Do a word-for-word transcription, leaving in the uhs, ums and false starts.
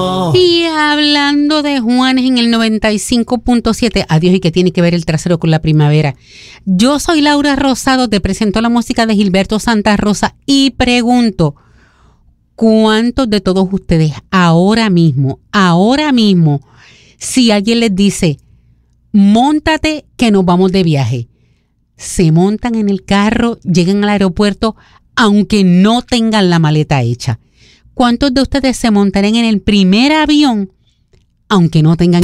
Y hablando de Juanes en el noventa y cinco punto siete, adiós, y que tiene que ver el trasero con la primavera. Yo soy Laura Rosado, te presento la música de Gilberto Santa Rosa y pregunto, ¿cuántos de todos ustedes ahora mismo, ahora mismo, si alguien les dice, móntate que nos vamos de viaje, se montan en el carro, llegan al aeropuerto, aunque no tengan la maleta hecha? ¿Cuántos de ustedes se montarán en el primer avión, aunque no tengan